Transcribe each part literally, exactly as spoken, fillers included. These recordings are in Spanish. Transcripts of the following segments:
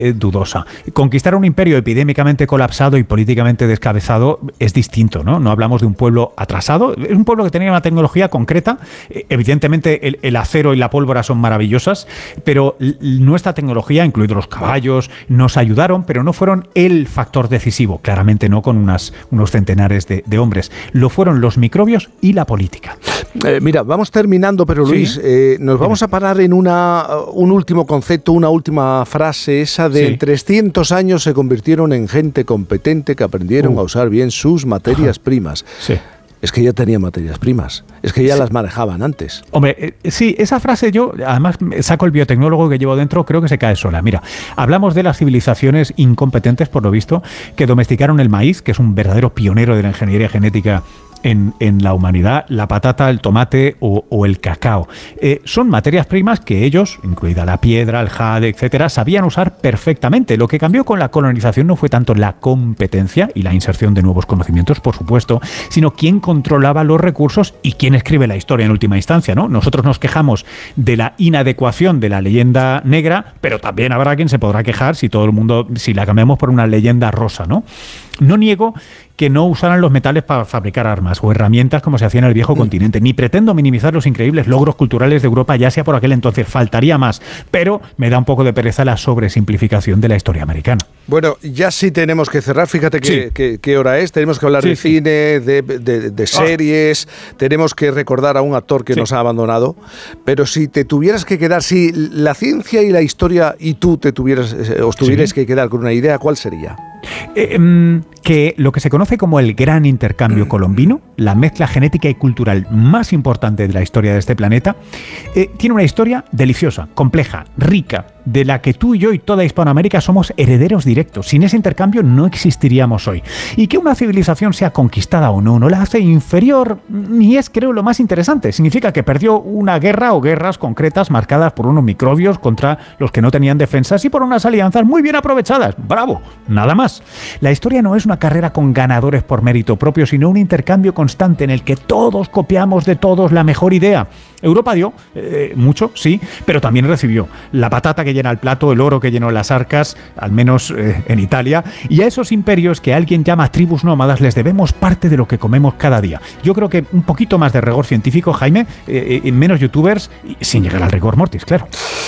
eh, dudosa. Conquistar un imperio epidémicamente colapsado y políticamente descabezado es distinto, ¿no? No hablamos de un pueblo atrasado, es un pueblo que tenía una tecnología concreta. Evidentemente el, el acero y la pólvora son maravillosas, pero nuestra tecnología, incluidos los caballos, nos ayudaron, pero no fueron el factor decisivo, claramente no con unas, unos centenares de, de hombres. Lo fueron los microbios y la política. Eh, mira, vamos terminando, pero Luis, ¿sí? eh, nos vamos a parar en una, un último concepto, una última frase, esa de sí. en trescientos años se convirtieron en gente competente que aprendieron uh. a usar bien sus materias Ajá. primas. Sí. Es que ya tenía materias primas, es que ya sí. las manejaban antes. Hombre, eh, sí, esa frase yo, además saco el biotecnólogo que llevo dentro, creo que se cae sola. Mira, hablamos de las civilizaciones incompetentes, por lo visto, que domesticaron el maíz, que es un verdadero pionero de la ingeniería genética En, en la humanidad, la patata, el tomate o, o el cacao. Eh, son materias primas que ellos, incluida la piedra, el jade, etcétera, sabían usar perfectamente. Lo que cambió con la colonización no fue tanto la competencia y la inserción de nuevos conocimientos, por supuesto, sino quién controlaba los recursos y quién escribe la historia en última instancia, ¿no? Nosotros nos quejamos de la inadecuación de la leyenda negra, pero también habrá quien se podrá quejar si todo el mundo, si la cambiamos por una leyenda rosa, ¿no? No niego que no usaran los metales para fabricar armas o herramientas como se hacía en el viejo continente, ni pretendo minimizar los increíbles logros culturales de Europa, ya sea por aquel entonces, faltaría más, pero me da un poco de pereza la sobresimplificación de la historia americana. Bueno, ya sí tenemos que cerrar, fíjate qué sí. que, que hora es, tenemos que hablar sí, de sí. cine, de, de, de series, oh. tenemos que recordar a un actor que sí. nos ha abandonado, pero si te tuvieras que quedar, si la ciencia y la historia y tú te tuvieras, os tuvierais sí. que quedar con una idea, ¿cuál sería? Eh, um, que lo que se conoce como el gran intercambio colombino, la mezcla genética y cultural más importante de la historia de este planeta, eh, tiene una historia deliciosa, compleja, rica, de la que tú y yo y toda Hispanoamérica somos herederos directos. Sin ese intercambio no existiríamos hoy. Y que una civilización sea conquistada o no, no la hace inferior, ni es, creo, lo más interesante. Significa que perdió una guerra o guerras concretas marcadas por unos microbios contra los que no tenían defensas y por unas alianzas muy bien aprovechadas. ¡Bravo! Nada más. La historia no es una carrera con ganadores por mérito propio, sino un intercambio constante en el que todos copiamos de todos la mejor idea. Europa dio eh, mucho, sí, pero también recibió la patata que llena el plato, el oro que llenó las arcas, al menos eh, en Italia, y a esos imperios que alguien llama tribus nómadas les debemos parte de lo que comemos cada día. Yo creo que un poquito más de rigor científico, Jaime, eh, eh, menos youtubers, y sin llegar al rigor mortis, claro.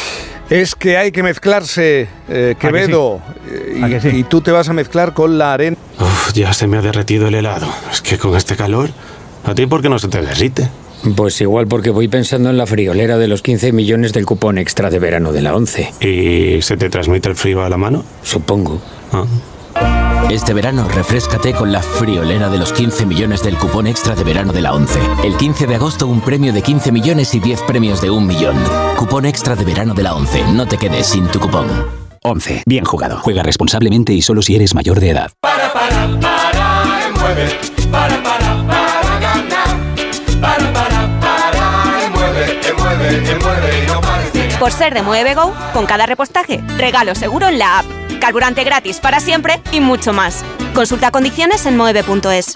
Es que hay que mezclarse, eh, Quevedo, sí? y, sí? y tú te vas a mezclar con la arena. Uf, ya se me ha derretido el helado. Es que con este calor, ¿a ti por qué no se te derrite? Pues igual porque voy pensando en la friolera de los quince millones del cupón extra de verano de la ONCE. ¿Y se te transmite el frío a la mano? Supongo. Ah. Este verano refréscate con la friolera de los quince millones del cupón extra de verano de la ONCE. El quince de agosto un premio de quince millones y diez premios de un millón. Cupón extra de verano de la ONCE. No te quedes sin tu cupón. ONCE. Bien jugado. Juega responsablemente y solo si eres mayor de edad. Para, para, para, mueve. Para, para, para ganar. Para, para, para, mueve, mueve, mueve y no pares de ganar. Por ser de Mueve Go, con cada repostaje, regalo seguro en la app. Carburante gratis para siempre y mucho más. Consulta condiciones en moeve punto es.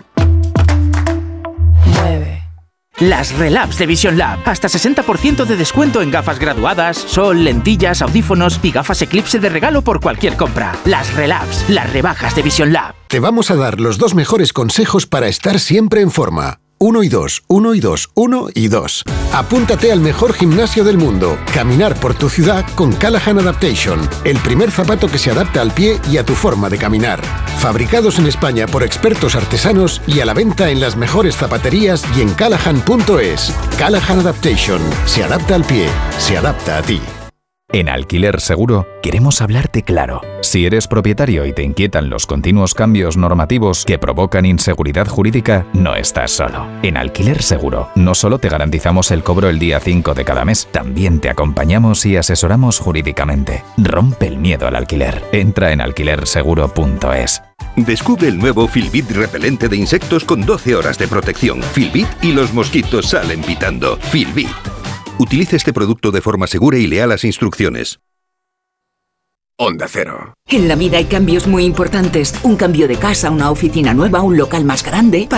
Mueve. Las Relabs de Vision Lab. Hasta sesenta por ciento de descuento en gafas graduadas, sol, lentillas, audífonos y gafas Eclipse de regalo por cualquier compra. Las Relabs, las rebajas de Vision Lab. Te vamos a dar los dos mejores consejos para estar siempre en forma. Uno y dos, uno y dos, uno y dos. Apúntate al mejor gimnasio del mundo. Caminar por tu ciudad con Callahan Adaptation. El primer zapato que se adapta al pie y a tu forma de caminar. Fabricados en España por expertos artesanos y a la venta en las mejores zapaterías y en callahan punto es. Callahan Adaptation. Se adapta al pie. Se adapta a ti. En Alquiler Seguro queremos hablarte claro. Si eres propietario y te inquietan los continuos cambios normativos que provocan inseguridad jurídica, no estás solo. En Alquiler Seguro no solo te garantizamos el cobro el día cinco de cada mes, también te acompañamos y asesoramos jurídicamente. Rompe el miedo al alquiler. Entra en alquiler seguro punto es. Descubre el nuevo Filbit repelente de insectos con doce horas de protección. Filbit y los mosquitos salen pitando. Filbit. Utilice este producto de forma segura y lea las instrucciones. Onda Cero. En la vida hay cambios muy importantes. Un cambio de casa, una oficina nueva, un local más grande.